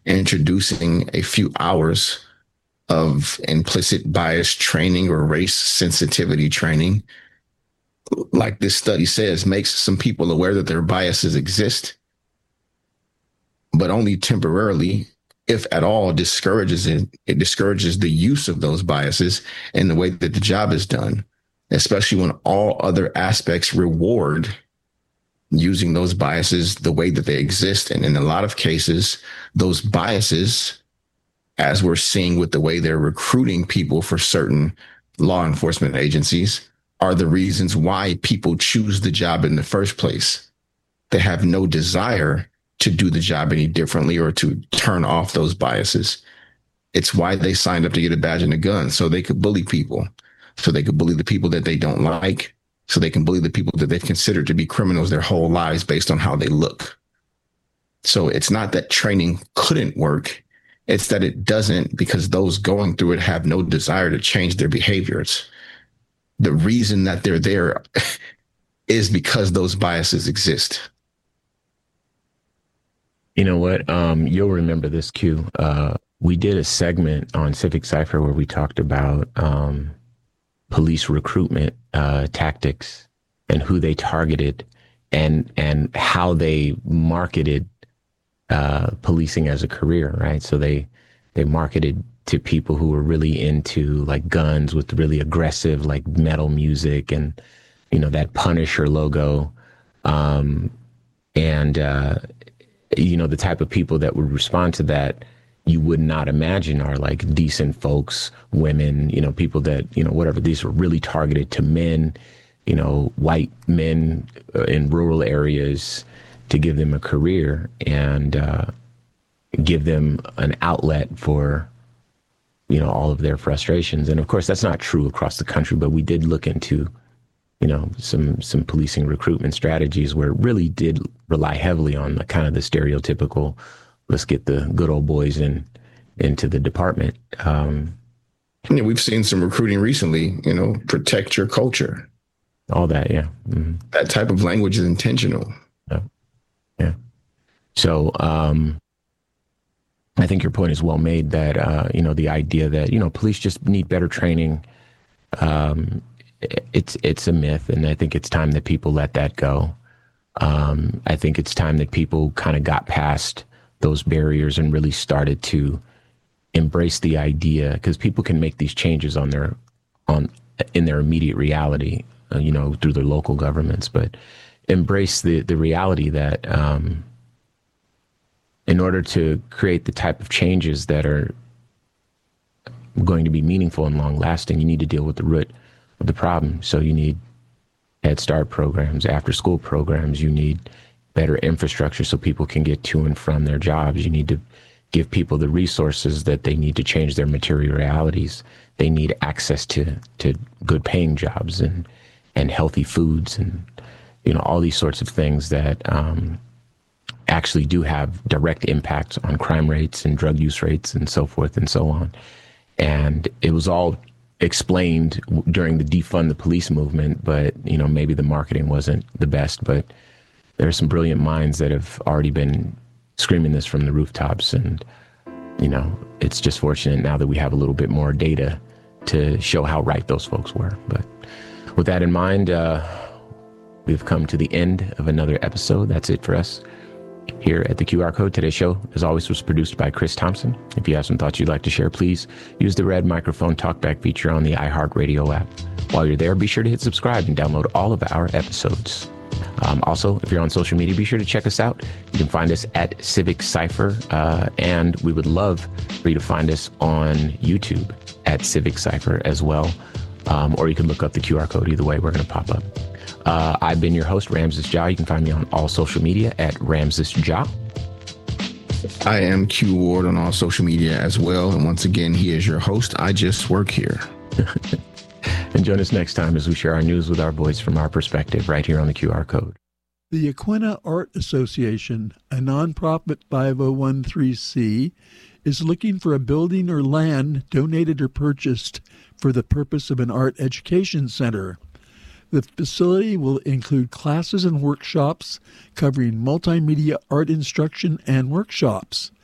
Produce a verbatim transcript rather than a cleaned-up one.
introducing a few hours of implicit bias training or race sensitivity training, like this study says, makes some people aware that their biases exist, but only temporarily, if at all, discourages it. It discourages the use of those biases in the way that the job is done, especially when all other aspects reward using those biases the way that they exist. And in a lot of cases, those biases, as we're seeing with the way they're recruiting people for certain law enforcement agencies, are the reasons why people choose the job in the first place. They have no desire to do the job any differently or to turn off those biases. It's why they signed up to get a badge and a gun, so they could bully people, so they could bully the people that they don't like, so they can bully the people that they've considered to be criminals their whole lives based on how they look. So it's not that training couldn't work. It's that it doesn't, because those going through it have no desire to change their behaviors. The reason that they're there is because those biases exist. You know what? Um, you'll remember this, Q. Uh, we did a segment on Civic Cypher where we talked about um, police recruitment uh, tactics and who they targeted and and how they marketed uh, policing as a career, right? So they they marketed to people who were really into like guns with really aggressive like metal music and, you know, that Punisher logo. Um, and, uh, you know, the type of people that would respond to that you would not imagine are like decent folks, women, you know, people that, you know, whatever. These were really targeted to men, you know, white men uh, in rural areas to give them a career and uh, give them an outlet for, you know, all of their frustrations. And of course, that's not true across the country, but we did look into, you know, some some policing recruitment strategies where it really did rely heavily on the kind of the stereotypical, let's get the good old boys in into the department. Um, yeah, we've seen some recruiting recently, you know, protect your culture. All that, yeah. Mm-hmm. That type of language is intentional. Yeah. yeah. So um, I think your point is well made that, uh, you know, the idea that, you know, police just need better training, um, it's it's a myth, and I think it's time that people let that go. Um, I think it's time that people kind of got past those barriers and really started to embrace the idea, because people can make these changes on their on in their immediate reality, uh, you know, through their local governments, but embrace the the reality that um, in order to create the type of changes that are going to be meaningful and long lasting, you need to deal with the root of the problem. So you need Head Start programs, after school programs, you need better infrastructure so people can get to and from their jobs. You need to give people the resources that they need to change their material realities. They need access to, to good paying jobs and, and healthy foods and, you know, all these sorts of things that um, actually do have direct impacts on crime rates and drug use rates and so forth and so on. And it was all explained during the defund the police movement, but, you know, maybe the marketing wasn't the best, but there are some brilliant minds that have already been screaming this from the rooftops. And, you know, it's just fortunate now that we have a little bit more data to show how right those folks were. But with that in mind, uh, we've come to the end of another episode. That's it for us here at the Q R Code. Today's show, as always, was produced by Chris Thompson. If you have some thoughts you'd like to share, please use the red microphone talkback feature on the iHeartRadio app. While you're there, be sure to hit subscribe and download all of our episodes. Um, also, if you're on social media, be sure to check us out. You can find us at Civic Cypher, uh, and we would love for you to find us on YouTube at Civic Cypher as well. Um, or you can look up the Q R code. Either way, we're going to pop up. Uh, I've been your host, Ramses Ja. You can find me on all social media at Ramses Ja. I am Q Ward on all social media as well. And once again, he is your host. I just work here. And join us next time as we share our news with our voice from our perspective right here on the Q R Code. The Aquinnah Art Association, a nonprofit five oh one c, is looking for a building or land donated or purchased for the purpose of an art education center. The facility will include classes and workshops covering multimedia art instruction and workshops.